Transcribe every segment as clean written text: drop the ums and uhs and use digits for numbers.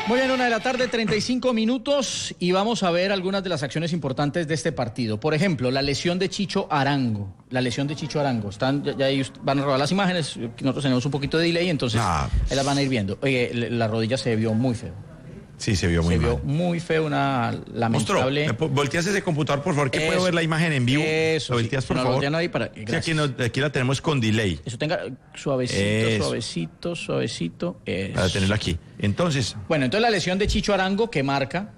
Muy bien, 1:35 p.m. y vamos a ver algunas de las acciones importantes de este partido. Por ejemplo, la lesión de Chicho Arango. Ya ahí van a robar las imágenes, nosotros tenemos un poquito de delay, entonces ahí las van a ir viendo. Oye, la rodilla se vio muy feo. Sí, se vio muy mal. Se vio muy feo, una lamentable... Monstruo, volteas ese computador, por favor, que puedo ver la imagen en vivo. Eso, ¿Lo volteas, por favor? Ahí para... Sí, aquí la tenemos con delay. Eso tenga suavecito. Para tenerlo aquí. Entonces... Bueno, entonces la lesión de Chicho Arango que marca,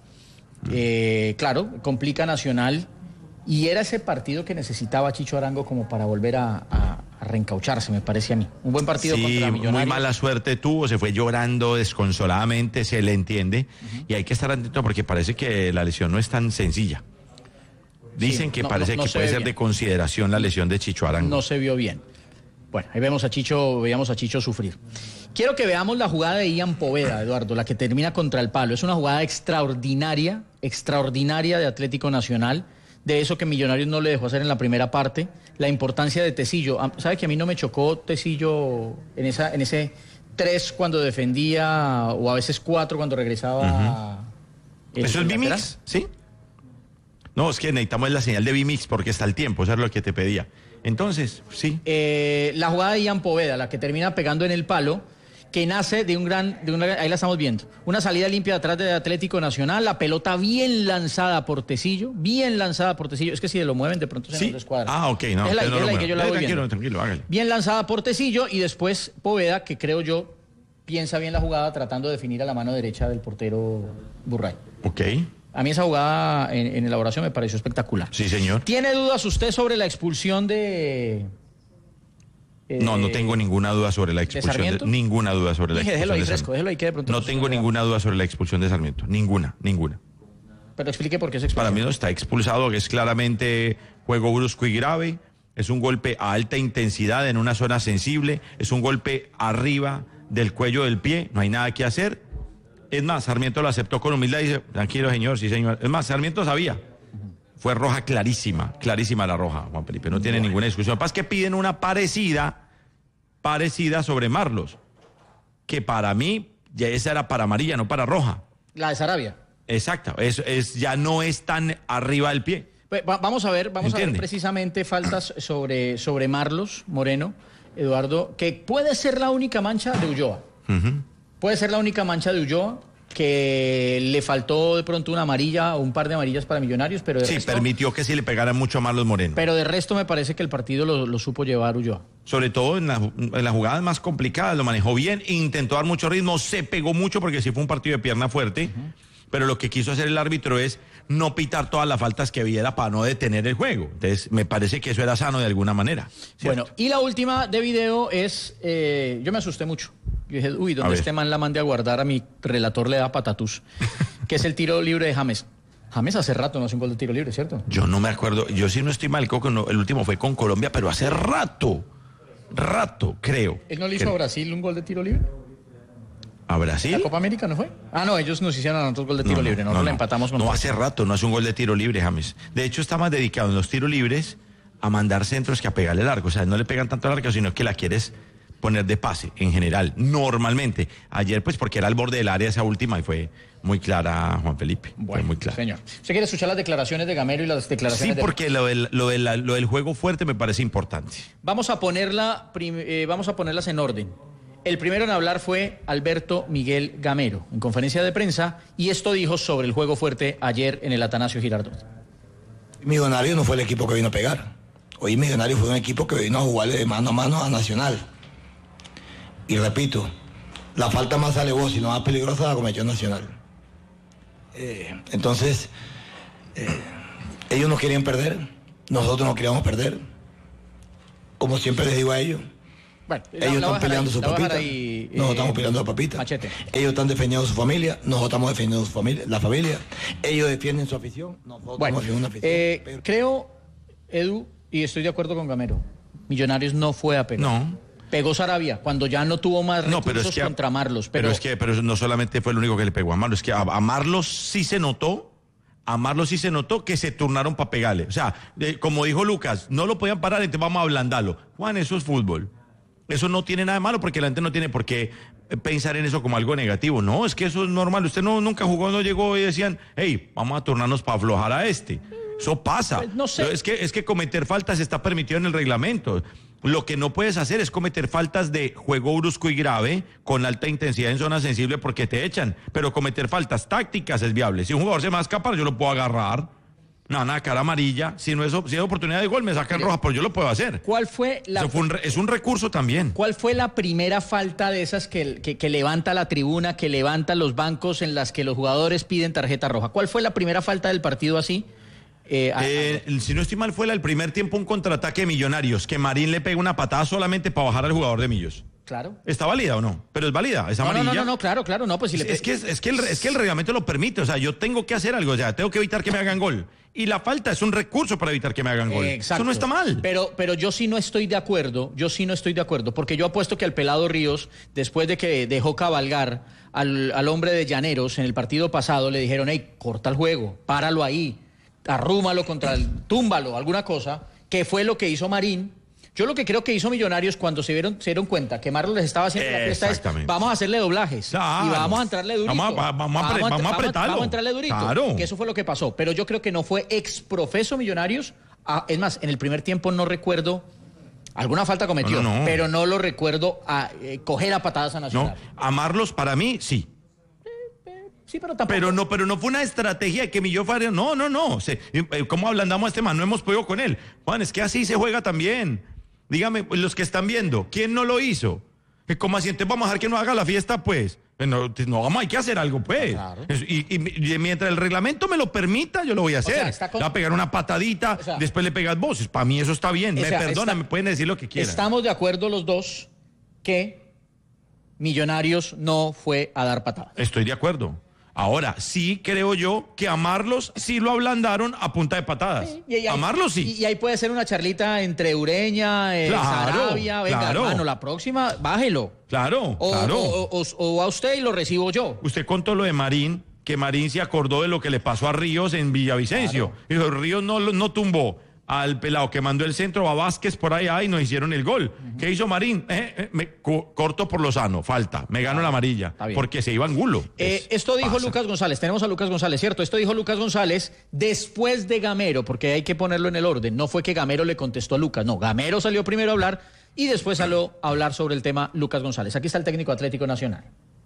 claro, complica a Nacional, y era ese partido que necesitaba Chicho Arango como para volver a reencaucharse, me parece a mí. Un buen partido contra Millonarios. Muy mala suerte tuvo, se fue llorando desconsoladamente, se le entiende, y hay que estar atento porque parece que la lesión no es tan sencilla. Dicen que parece que puede ser de consideración la lesión de Chicho Arango. No se vio bien. Bueno, ahí veíamos a Chicho sufrir. Quiero que veamos la jugada de Ian Poveda, Eduardo, la que termina contra el palo. Es una jugada extraordinaria de Atlético Nacional, de eso que Millonarios no le dejó hacer en la primera parte, la importancia de Tecillo. ¿Sabe que a mí no me chocó Tecillo en ese 3 cuando defendía, o a veces 4 cuando regresaba? ¿Eso es B-Mix? ¿Sí? No, es que necesitamos la señal de B-Mix porque está el tiempo, eso es lo que te pedía. Entonces, sí. La jugada de Ian Poveda, la que termina pegando en el palo, que nace de ahí la estamos viendo, una salida limpia atrás de Atlético Nacional, la pelota bien lanzada por Tecillo, es que si lo mueven de pronto se nos descuadra. Ah, ok, no. Tranquilo, hágale. Bien lanzada por Tecillo, y después Poveda, que creo yo piensa bien la jugada tratando de definir a la mano derecha del portero Burray. Ok. A mí esa jugada en elaboración me pareció espectacular. Sí, señor. ¿Tiene dudas usted sobre la expulsión de... No tengo ninguna duda sobre la expulsión. Ninguna duda sobre la expulsión. Déjelo ahí fresco, déjelo ahí que de pronto... No tengo ninguna duda sobre la expulsión de Sarmiento. Ninguna. Pero explique por qué se expulsó. Para mí no está expulsado, que es claramente juego brusco y grave. Es un golpe a alta intensidad en una zona sensible. Es un golpe arriba del cuello del pie. No hay nada que hacer. Es más, Sarmiento lo aceptó con humildad y dice, tranquilo señor, sí señor. Es más, Sarmiento sabía. Fue roja clarísima la roja, Juan Felipe, no tiene ninguna discusión. Lo que pasa es que piden una parecida sobre Marlos, que para mí ya esa era para amarilla, no para roja. La de Sarabia. Exacto, ya no es tan arriba del pie. Vamos a ver precisamente faltas sobre Marlos Moreno, Eduardo, que puede ser la única mancha de Ulloa. Puede ser la única mancha de Ulloa, que le faltó de pronto una amarilla o un par de amarillas para Millonarios, pero permitió que sí le pegaran mucho a Marlos Moreno. Pero de resto me parece que el partido lo supo llevar Ulloa. Sobre todo en las jugadas más complicadas, lo manejó bien, intentó dar mucho ritmo, se pegó mucho porque sí fue un partido de pierna fuerte, pero lo que quiso hacer el árbitro es no pitar todas las faltas que viera para no detener el juego. Entonces me parece que eso era sano de alguna manera, ¿cierto? Bueno, y la última de video es, yo me asusté mucho. Yo dije, ¿dónde este man la mande a guardar? A mi relator le da patatús. Que es el tiro libre de James. James hace rato no hace un gol de tiro libre, ¿cierto? Yo no me acuerdo. Yo sí no estoy mal, el último fue con Colombia, pero hace rato, creo. ¿Él no le hizo a Brasil un gol de tiro libre? ¿A Brasil? ¿La Copa América no fue? Ah, no, ellos nos hicieron a nosotros gol de tiro libre. Nosotros la empatamos con... No, hace rato no hace un gol de tiro libre, James. De hecho, está más dedicado en los tiros libres a mandar centros que a pegarle el arco. O sea, no le pegan tanto al arco, sino que la quieres poner de pase, en general, normalmente. Ayer, pues, porque era al borde del área esa última y fue muy clara, Juan Felipe. Bueno, fue muy clara. Señor. ¿Usted quiere escuchar las declaraciones de Gamero y las declaraciones de... Sí, porque lo del juego fuerte me parece importante. Vamos a ponerlas en orden. El primero en hablar fue Alberto Miguel Gamero, en conferencia de prensa, y esto dijo sobre el juego fuerte ayer en el Atanasio Girardot. Millonarios no fue el equipo que vino a pegar. Hoy Millonarios fue un equipo que vino a jugarle de mano a mano a Nacional. Y repito, la falta más alevosa y no más peligrosa la cometió Nacional. Entonces, ellos no querían perder, nosotros no queríamos perder. Como siempre les digo a ellos. Bueno, ellos están peleando su papita, nosotros estamos peleando la papita. Machete. Ellos están defendiendo su familia, nosotros estamos defendiendo su familia, la familia. Ellos defienden su afición, nosotros defienden una afición. Creo, Edu, y estoy de acuerdo con Gamero, Millonarios no fue a pegar. No. Pegó Sarabia cuando ya no tuvo más recursos contra Marlos. Pero no solamente fue el único que le pegó a Marlos, es que a Marlos sí se notó. A Marlos sí se notó que se turnaron para pegarle. O sea, como dijo Lucas, no lo podían parar, entonces vamos a ablandarlo. Juan, eso es fútbol. Eso no tiene nada de malo porque la gente no tiene por qué pensar en eso como algo negativo. No, es que eso es normal. Usted nunca jugó, no llegó y decían, hey, vamos a turnarnos para aflojar a este. Eso pasa. Pues no sé. Es que cometer faltas está permitido en el reglamento. Lo que no puedes hacer es cometer faltas de juego brusco y grave con alta intensidad en zona sensible porque te echan. Pero cometer faltas tácticas es viable. Si un jugador se me va a escapar, yo lo puedo agarrar. Nada, cara amarilla. Si no es, si es oportunidad de gol, me sacan roja, pero yo lo puedo hacer. ¿Cuál fue la... Es un recurso también. ¿Cuál fue la primera falta de esas que levanta la tribuna, que levanta los bancos en las que los jugadores piden tarjeta roja? ¿Cuál fue la primera falta del partido así? Si no estoy mal, fue el primer tiempo un contraataque de Millonarios, que Marín le pega una patada solamente para bajar al jugador de Millos. Claro. ¿Está válida o no? Pero es válida, es amarilla. No, claro, no, pues si le... Es que el reglamento lo permite, o sea, yo tengo que hacer algo, o sea, tengo que evitar que me hagan gol. Y la falta es un recurso para evitar que me hagan gol. Exacto. Eso no está mal. Pero yo sí no estoy de acuerdo, porque yo apuesto que al pelado Ríos, después de que dejó cabalgar al hombre de Llaneros en el partido pasado, le dijeron, hey, corta el juego, páralo ahí, arrúmalo túmbalo, alguna cosa, que fue lo que hizo Marín. Yo lo que creo que hizo Millonarios cuando se dieron cuenta que Marlon les estaba haciendo la fiesta es, vamos a hacerle doblajes, claro, y vamos a entrarle durito. Vamos a apretarlo. Vamos a entrarle durito, claro. Que eso fue lo que pasó. Pero yo creo que no fue exprofeso Millonarios. Es más, en el primer tiempo no recuerdo, alguna falta cometió, pero no lo recuerdo coger a patadas a Nacional. No, amarlos para mí, sí. Sí, pero tampoco. Pero no fue una estrategia de que Millo Faria. No. ¿Cómo ablandamos a este man? No hemos podido con él. Juan, es que así se juega también. Dígame, los que están viendo, ¿quién no lo hizo? ¿Cómo así? Entonces vamos a dejar que nos haga la fiesta, pues. Hay que hacer algo, pues. Claro. Y mientras el reglamento me lo permita, yo lo voy a hacer. Le va a pegar una patadita, después le pegas voces. Para mí eso está bien. Me pueden decir lo que quieran. Estamos de acuerdo los dos que Millonarios no fue a dar patadas. Estoy de acuerdo. Ahora, sí creo yo que a Marlos sí lo ablandaron a punta de patadas. A Marlos sí. Y ahí puede ser una charlita entre Ureña, Sarabia. Venga, hermano, la próxima, bájelo. Claro. O a usted y lo recibo yo. Usted contó lo de Marín, que Marín se acordó de lo que le pasó a Ríos en Villavicencio. Claro. Dijo, Ríos no tumbó al pelado que mandó el centro a Vázquez por ahí y nos hicieron el gol. ¿Qué hizo Marín? Corto por lo sano, falta, me gano la amarilla, porque se iba angulo. Esto dijo Lucas González, tenemos a Lucas González, ¿cierto? Esto dijo Lucas González después de Gamero, porque hay que ponerlo en el orden. No fue que Gamero le contestó a Lucas, no, Gamero salió primero a hablar y después salió a hablar sobre el tema Lucas González. Aquí está el técnico Atlético Nacional.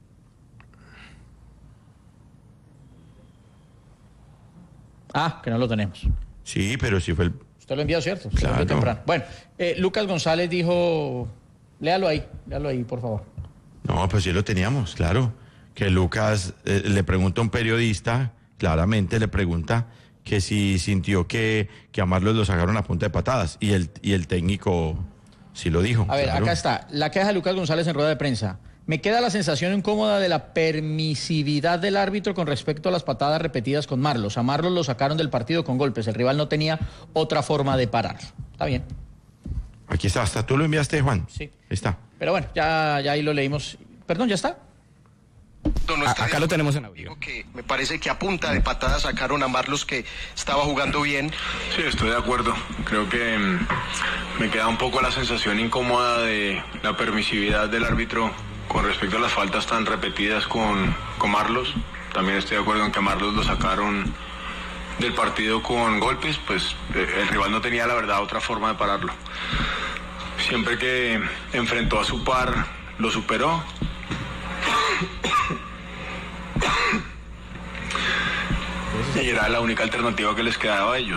Que no lo tenemos. Sí, pero sí fue el... Usted lo envió, ¿cierto? Claro. Temprano. Bueno, Lucas González dijo... Léalo ahí, por favor. No, pues sí lo teníamos, claro. Que Lucas le pregunta a un periodista, claramente le pregunta que si sintió que a Marlos lo sacaron a punta de patadas. Y el técnico sí lo dijo. A ver, claro. Acá está, la queja de Lucas González en rueda de prensa. Me queda la sensación incómoda de la permisividad del árbitro con respecto a las patadas repetidas con Marlos. A Marlos lo sacaron del partido con golpes. El rival no tenía otra forma de pararlo. Está bien. Aquí está, hasta tú lo enviaste, Juan. Sí. Está. Pero bueno, ya ahí lo leímos. Perdón, ¿ya está? Acá lo tenemos en audio. Que me parece que a punta de patadas sacaron a Marlos, que estaba jugando bien. Sí, estoy de acuerdo. Creo que me queda un poco la sensación incómoda de la permisividad del árbitro con respecto a las faltas tan repetidas con Marlos. También estoy de acuerdo en que a Marlos lo sacaron del partido con golpes, pues el rival no tenía, la verdad, otra forma de pararlo. Siempre que enfrentó a su par, lo superó. Y era la única alternativa que les quedaba a ellos.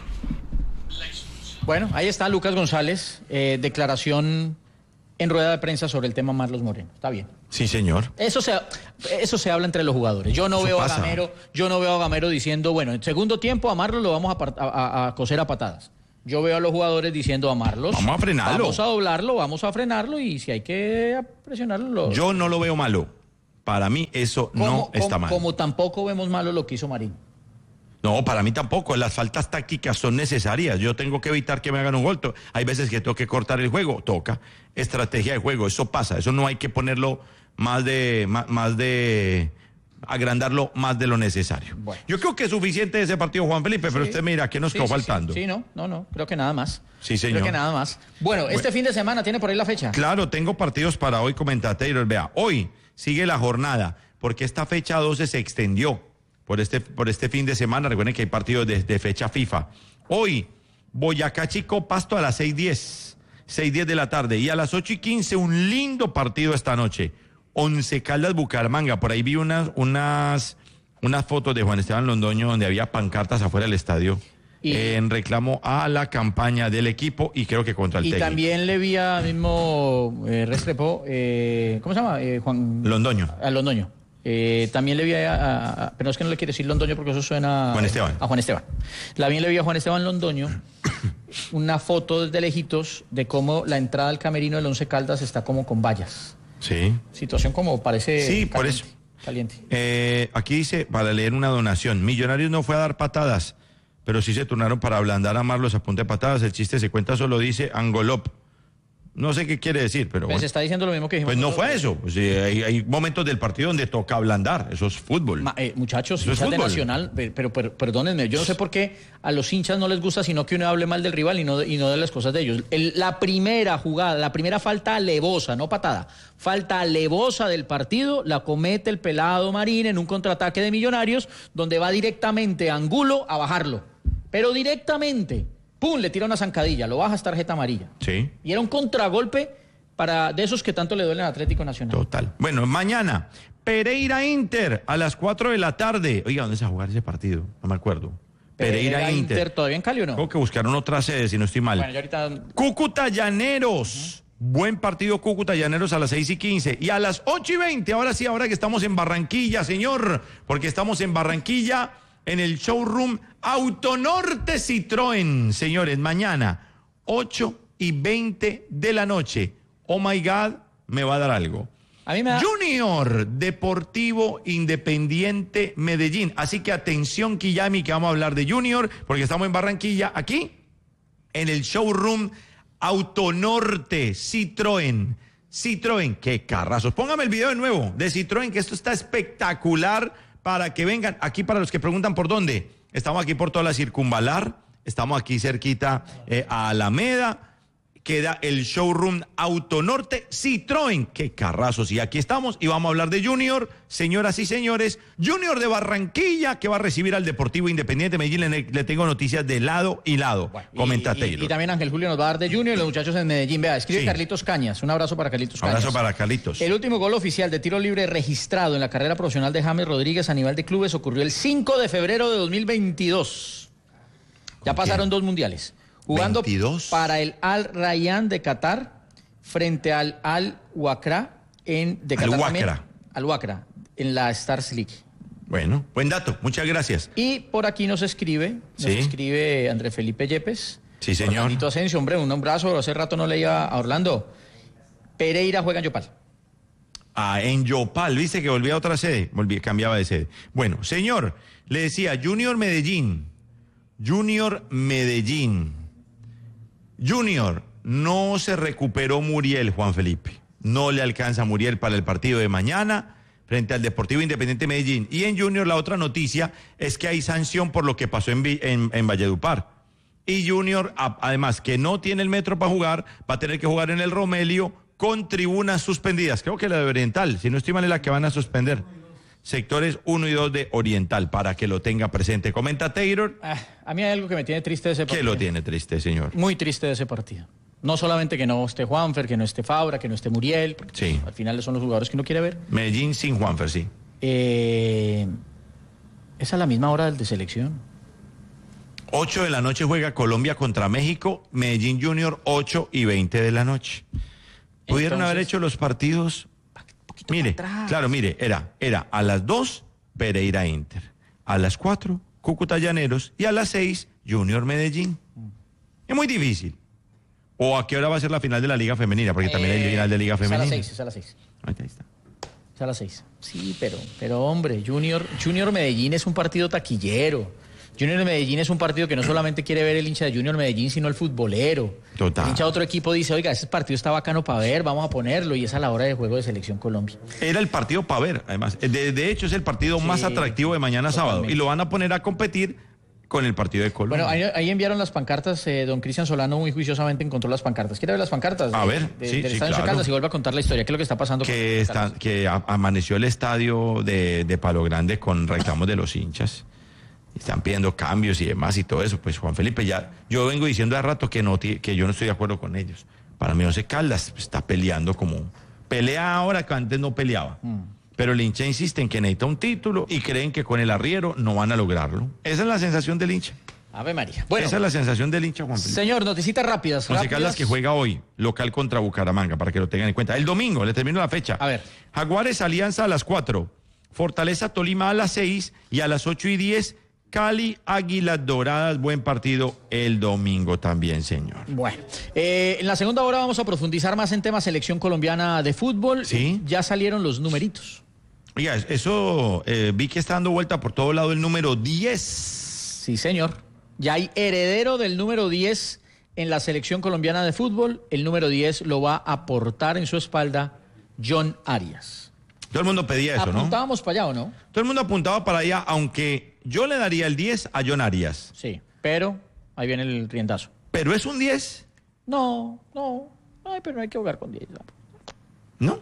Bueno, ahí está Lucas González, declaración en rueda de prensa sobre el tema Marlos Moreno. Está bien. Sí, señor. Eso se habla entre los jugadores. Yo no veo a Gamero diciendo, bueno, en segundo tiempo a Marlos lo vamos a coser a patadas. Yo veo a los jugadores diciendo a Marlos, vamos a frenarlo, vamos a doblarlo, vamos a frenarlo, y si hay que presionarlo. Yo no lo veo malo. Para mí eso no está mal. Como tampoco vemos malo lo que hizo Marín. No, para mí tampoco. Las faltas tácticas son necesarias. Yo tengo que evitar que me hagan un gol. Hay veces que tengo que cortar el juego. Toca. Estrategia de juego. Eso pasa. Eso no hay que ponerlo más de agrandarlo más de lo necesario. Bueno. Yo creo que es suficiente ese partido, Juan Felipe, pero usted mira, ¿qué nos quedó faltando? Sí, no, creo que nada más. Sí, señor. Creo que nada más. Bueno, este fin de semana tiene por ahí la fecha. Claro, tengo partidos para hoy, comentatores. Vea, hoy sigue la jornada, porque esta fecha 12 se extendió por este fin de semana. Recuerden que hay partidos de fecha FIFA. Hoy, Boyacá Chico Pasto a las 6:10 de la tarde. Y a las 8:15, un lindo partido esta noche. Once Caldas Bucaramanga. Por ahí vi unas fotos de Juan Esteban Londoño donde había pancartas afuera del estadio. En reclamo a la campaña del equipo y creo que contra el técnico. Y también le vi a mismo Restrepo, ¿cómo se llama? Juan Londoño. A Londoño. También le vi pero es que no le quiero decir Londoño porque eso suena Juan Esteban. A Juan Esteban. También le vi a Juan Esteban Londoño una foto desde lejitos de cómo la entrada al camerino del Once Caldas está como con vallas. Sí. Situación como parece Sí, caliente, por eso. Caliente. Aquí dice, para leer una donación, Millonarios no fue a dar patadas, pero sí se turnaron para ablandar a Marlos a punta de patadas. El chiste se cuenta solo, dice Angolop. No sé qué quiere decir, pero Pues bueno. está diciendo lo mismo que dijimos. Pues no fue eso. Pues, hay momentos del partido donde toca ablandar. Eso es fútbol. Muchachos, Eso es hinchas de fútbol. Nacional, pero perdónenme, yo no sé por qué a los hinchas no les gusta sino que uno hable mal del rival y no de las cosas de ellos. La primera jugada, la primera falta alevosa, no patada, falta alevosa del partido, la comete el pelado Marín en un contraataque de Millonarios, donde va directamente Angulo a bajarlo. Pero directamente, ¡pum!, le tira una zancadilla, lo baja, es tarjeta amarilla. Sí. Y era un contragolpe de esos que tanto le duelen al Atlético Nacional. Total. Bueno, mañana, Pereira Inter a las 4 de la tarde. Oiga, ¿dónde se va a jugar ese partido? No me acuerdo. Pereira Inter. ¿Todavía en Cali o no? Tengo que buscaron otra sede, si no estoy mal. Bueno, yo ahorita... Cúcuta Llaneros. Buen partido Cúcuta Llaneros a las 6:15. Y a las 8:20, ahora sí, ahora que estamos en Barranquilla, señor. Porque estamos en Barranquilla, en el showroom Autonorte Citroën, señores. Mañana, 8:20 de la noche. Oh my God, me va a dar algo. A mí me da... Junior Deportivo Independiente Medellín. Así que atención, Quillami, que vamos a hablar de Junior, porque estamos en Barranquilla, aquí, en el showroom Autonorte Citroën. Citroën, qué carrazos. Póngame el video de nuevo de Citroën, que esto está espectacular para que vengan. Aquí, para los que preguntan por dónde, estamos aquí por toda la Circunvalar, estamos aquí cerquita a Alameda. Queda el showroom Autonorte Citroën. ¡Qué carrazos! Y aquí estamos y vamos a hablar de Junior, señoras y señores. Junior de Barranquilla, que va a recibir al Deportivo Independiente Medellín. Le tengo noticias de lado y lado. Bueno, Comenta Taylor. Y también Ángel Julio nos va a dar de Junior y los muchachos en Medellín. Vea, escribe Sí. Carlitos Cañas. Un abrazo para Carlitos Cañas. Abrazo para Carlitos. El último gol oficial de tiro libre registrado en la carrera profesional de James Rodríguez a nivel de clubes ocurrió el 5 de febrero de 2022. Ya pasaron 2 mundiales. Jugando 22. para el Al Rayyan de Qatar frente al Al Wakra de Qatar también. Al Wakra en la Stars League. Bueno, buen dato. Muchas gracias. Y por aquí nos escribe André Felipe Yepes. Sí, señor. Orlandito Asensio, hombre, un abrazo. Hace rato no leía a Orlando. Pereira juega en Yopal. En Yopal, viste que volvía a otra sede. Cambiaba de sede. Bueno, señor, le decía Junior Medellín. Junior, no se recuperó Muriel, Juan Felipe. No le alcanza Muriel para el partido de mañana frente al Deportivo Independiente Medellín. Y en Junior la otra noticia es que hay sanción por lo que pasó en Valledupar. Y Junior, además que no tiene el metro para jugar, va a tener que jugar en el Romelio con tribunas suspendidas. Creo que la de Oriental, si no estoy mal, es la que van a suspender. Sectores 1 y 2 de Oriental, para que lo tenga presente. Comenta Taylor. A mí hay algo que me tiene triste de ese partido. ¿Qué lo tiene triste, señor? Muy triste de ese partido. No solamente que no esté Juanfer, que no esté Fabra, que no esté Muriel, porque Sí. al final son los jugadores que uno quiere ver. Medellín sin Juanfer, sí. Es a la misma hora del de selección. 8 de la noche juega Colombia contra México, Medellín Junior 8:20 de la noche. ¿Pudieron Entonces, haber hecho los partidos? Mire, para atrás. claro, mire, era a las 2 Pereira Inter, a las 4 Cúcuta Llaneros y a las 6 Junior Medellín. Es muy difícil. ¿O a qué hora va a ser la final de la Liga Femenina? Porque también hay final de Liga Femenina. Es a las 6. Ahí está. Es a las 6. Sí, pero hombre, Junior Medellín es un partido taquillero. Junior Medellín es un partido que no solamente quiere ver el hincha de Junior Medellín, sino el futbolero. Total. El hincha de otro equipo dice, oiga, ese partido está bacano para ver, vamos a ponerlo, y es a la hora de juego de Selección Colombia. Era el partido para ver, además. De hecho, es el partido más atractivo de mañana sábado. Y lo van a poner a competir con el partido de Colombia. Bueno, ahí enviaron las pancartas, don Cristian Solano muy juiciosamente encontró las pancartas. ¿Quiere ver las pancartas? A ver, sí, claro. Caldas, y vuelve a contar la historia. ¿Qué es lo que está pasando? Que amaneció el estadio de Palo Grande con reclamos de los hinchas. Están pidiendo cambios y demás y todo eso. Pues Juan Felipe, yo vengo diciendo hace rato que yo no estoy de acuerdo con ellos. Para mí Once Caldas está peleando pelea ahora que antes no peleaba. Pero el hincha insiste en que necesita un título y creen que con el arriero no van a lograrlo. Esa es la sensación del hincha. Ave María. Bueno, esa es la sensación del hincha, Juan Felipe. Señor, noticitas rápidas. Once Caldas que juega hoy, local contra Bucaramanga, para que lo tengan en cuenta. El domingo, le termino la fecha. A ver. Jaguares Alianza a las 4, Fortaleza Tolima a las 6 y a las 8:10, Cali Águilas Doradas. Buen partido el domingo también, señor. Bueno, en la segunda hora vamos a profundizar más en temas selección colombiana de fútbol. Sí. Ya salieron los numeritos. Oiga, eso vi que está dando vuelta por todo lado el número 10. Sí, señor. Ya hay heredero del número 10 en la selección colombiana de fútbol. El número 10 lo va a portar en su espalda John Arias. Todo el mundo pedía eso, ¿no? Apuntábamos para allá, ¿o no? Todo el mundo apuntaba para allá, aunque yo le daría el 10 a John Arias. Sí, pero ahí viene el riendazo. ¿Pero es un 10? No. Ay, pero no hay que jugar con 10. ¿No?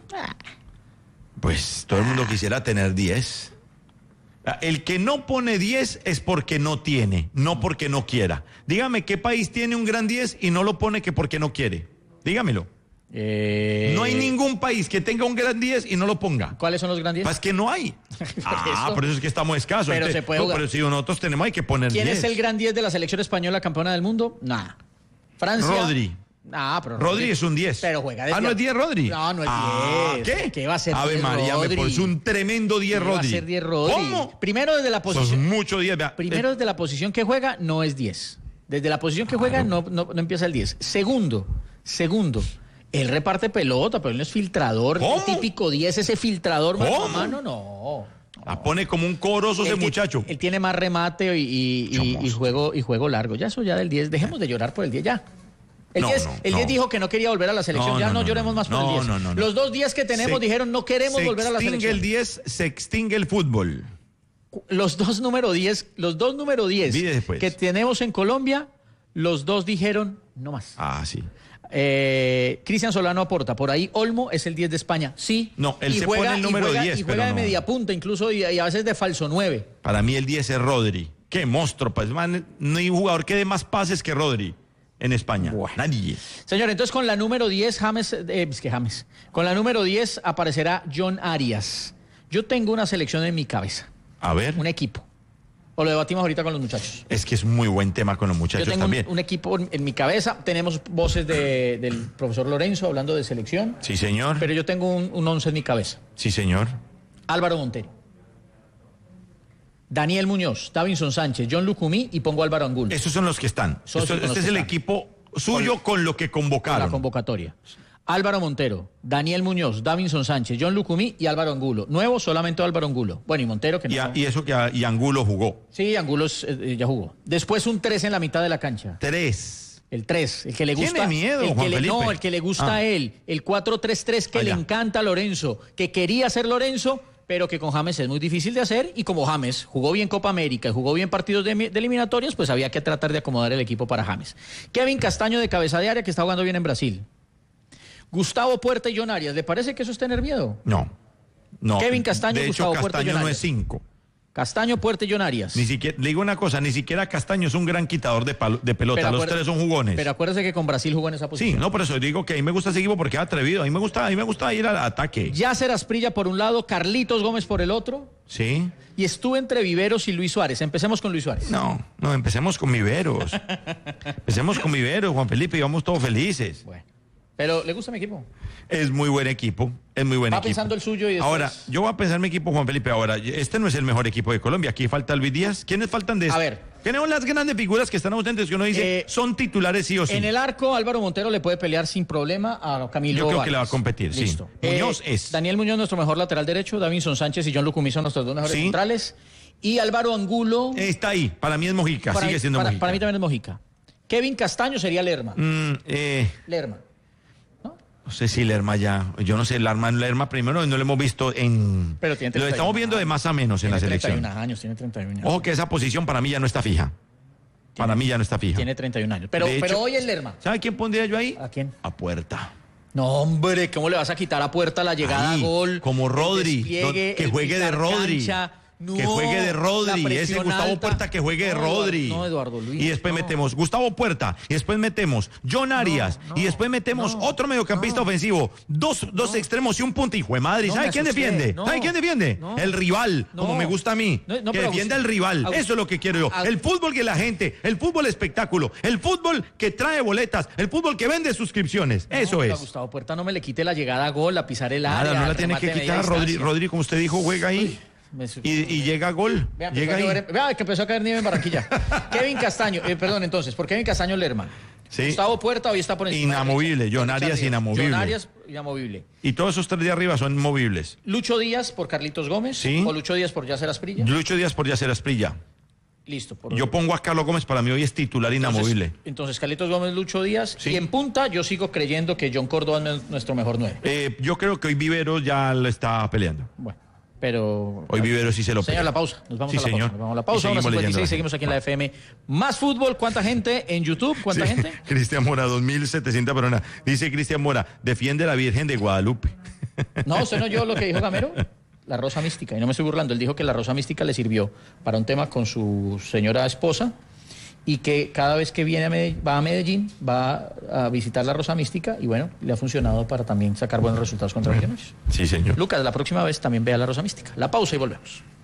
Pues todo el mundo quisiera tener 10. El que no pone 10 es porque no tiene, no porque no quiera. Dígame qué país tiene un gran 10 y no lo pone que porque no quiere. Dígamelo. No hay ningún país que tenga un gran 10 y no lo ponga. ¿Cuáles son los grandes 10? Pues que no hay. Por eso es que estamos escasos. Pero entonces, se puede jugar. Pero si nosotros tenemos, hay que poner 10. ¿Quién es el gran 10 de la selección española campeona del mundo? Nada. Francia. Rodri. Pero Rodri es un 10. Pero juega de ¿no es 10 Rodri? No es 10. ¿Qué? ¿Qué va a ser 10 Ave María, Rodri? es un tremendo 10 Rodri. Va a ser 10 Rodri. ¿Cómo? Primero desde la posición. Sos mucho 10. Primero desde la posición que juega no es 10. Desde la posición que juega no empieza el 10. Segundo, él reparte pelota, pero él no es filtrador. ¿Cómo? El típico 10, ese filtrador mano a ¿Cómo? mano, no. La pone como un corozo ese muchacho. Él tiene más remate y juego largo. Ya eso ya del 10. Dejemos de llorar por el 10 ya. El 10 dijo que no quería volver a la selección. No lloremos más por el 10. Los 2 días que tenemos dijeron no queremos volver a la selección. Se extingue el 10, se extingue el fútbol. Los dos número 10 que tenemos en Colombia, los dos dijeron no más. Sí. Cristian Solano aporta, por ahí Olmo es el 10 de España, sí. No, él se pone el número 10. Y juega de media punta, incluso y a veces de falso 9. Para mí el 10 es Rodri. Qué monstruo, pues, man, no hay un jugador que dé más pases que Rodri en España. Bueno. Nadie. Señor, entonces con la número 10, con la número 10 aparecerá John Arias. Yo tengo una selección en mi cabeza. A ver. Un equipo. O lo debatimos ahorita con los muchachos. Es que es muy buen tema con los muchachos también. Yo tengo un equipo en mi cabeza. Tenemos voces del profesor Lorenzo hablando de selección. Sí, señor. Pero yo tengo un 11 en mi cabeza. Sí, señor. Álvaro Montero, Daniel Muñoz, Davinson Sánchez, John Lucumí y pongo Álvaro Angulo. Estos son los que están. Este es el equipo suyo con lo que convocaron. La convocatoria. Álvaro Montero, Daniel Muñoz, Davinson Sánchez, John Lucumí y Álvaro Angulo. Nuevo solamente Álvaro Angulo. Bueno, y Montero que no. Y Angulo jugó. Sí, Angulo ya jugó. Después un 3 en la mitad de la cancha. 3. El 3, el que le gusta. Tiene miedo, Juan Felipe. No, el que le gusta a él. El 4-3-3 que le encanta a Lorenzo. Que quería ser Lorenzo, pero que con James es muy difícil de hacer. Y como James jugó bien Copa América y jugó bien partidos de eliminatorias, pues había que tratar de acomodar el equipo para James. Kevin Castaño de cabeza de área, que está jugando bien en Brasil. Gustavo Puerta y John Arias. ¿Le parece que eso es tener miedo? No. Kevin Castaño, Gustavo Puerta y John Arias. No es 5. Castaño, Puerta y John Arias. Ni siquiera, le digo una cosa, ni siquiera Castaño es un gran quitador de pelota. Los 3 son jugones. Pero acuérdese que con Brasil jugó en esa posición. Sí, no, por eso digo que a mí me gusta ese equipo porque es atrevido. A mí me gusta ir al ataque. Yacer Asprilla por un lado, Carlitos Gómez por el otro. Sí. Y estuve entre Viveros y Luis Suárez. Empecemos con Luis Suárez. No, empecemos con Viveros. Juan Felipe, y vamos todos felices. Bueno. Pero, ¿le gusta mi equipo? Es muy buen equipo, Va pensando el suyo y después... Ahora, yo voy a pensar mi equipo, Juan Felipe. Ahora, este no es el mejor equipo de Colombia. Aquí falta Luis Díaz. ¿Quiénes faltan de este? A ver. ¿Quiénes son las grandes figuras que están ausentes que uno dice son titulares sí o sí? En el arco, Álvaro Montero le puede pelear sin problema a Camilo Yo creo Vargas. que le va a competir, Listo. sí. Muñoz es. Daniel Muñoz, nuestro mejor lateral derecho. Davinson Sánchez y John Lucumí son nuestros dos mejores centrales. Y Álvaro Angulo. Está ahí, para mí es Mojica, sigue siendo Mojica. Para mí también es Mojica. Kevin Castaño sería Lerma. Lerma. No sé si Lerma ya, yo no sé, Lerma primero no lo hemos visto en... Pero tiene 31 lo estamos viendo de más a menos en la selección. Tiene 31 años. Ojo que esa posición para mí ya no está fija. Para mí ya no está fija. Tiene 31 años. Pero hoy es Lerma. ¿Sabe quién pondría yo ahí? ¿A quién? A Puerta. No, hombre, ¿cómo le vas a quitar a Puerta la llegada Ahí, a gol? como Rodri, que juegue de Rodri. No, que juegue de Rodri, ese Gustavo alta. Puerta que juegue de Rodri. No, Eduardo Luis. Y después metemos Gustavo Puerta, y después metemos John Arias, y después metemos otro mediocampista ofensivo, dos extremos y un punta. Hijo de madre, ¿sabe quién defiende? ¿Sabe quién defiende? El rival, como me gusta a mí. Que defienda el rival. Eso es lo que quiero yo. El fútbol que la gente, el fútbol espectáculo, el fútbol que trae boletas, el fútbol que vende suscripciones. Eso es. A Gustavo Puerta no me le quite la llegada a gol, a pisar el área. Nada, no la tiene que quitar. Rodri, como usted dijo, juega ahí. Y llega a gol. Llega ahí. Vea que empezó a caer nieve en Barranquilla. Kevin Castaño, perdón, entonces, ¿por Kevin Castaño Lerma? Sí. Gustavo Puerta hoy está por encima. Inamovible, John Arias inamovible. John Arias inamovible. Y todos esos tres de arriba son movibles. Lucho Díaz por Carlitos Gómez. Sí. O Lucho Díaz por Yacer Asprilla. Lucho Díaz por Yacer Asprilla. Listo. Yo pongo a Carlos Gómez, para mí hoy es titular inamovible. Entonces Carlitos Gómez, Lucho Díaz. Sí. Y en punta yo sigo creyendo que John Córdoba es nuestro mejor 9. Yo creo que hoy Vivero ya lo está peleando. Bueno. Pero... Hoy Vivero sí se lo Señor, la pausa. Nos vamos a la pausa. Señor. Nos vamos a la pausa. Ahora 56, seguimos aquí en la FM. Más fútbol. ¿Cuánta gente en YouTube? ¿Cuánta gente? Cristian Mora, 2.700 personas. Dice Cristian Mora, defiende a la Virgen de Guadalupe. No, usted no oyó lo que dijo Gamero. La rosa mística. Y no me estoy burlando. Él dijo que la rosa mística le sirvió para un tema con su señora esposa y que cada vez que va a Medellín va a visitar la rosa mística y bueno, le ha funcionado para también sacar buenos resultados contra Millonarios. Sí, señor. Lucas, la próxima vez también vea la rosa mística. La pausa y volvemos.